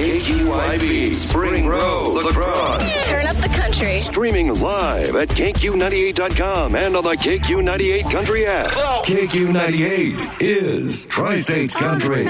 KQIV Spring Row, La Crosse. Turn up the country. Streaming live at KQ98.com and on the KQ98 Country app. KQ98 is Tri-States Country.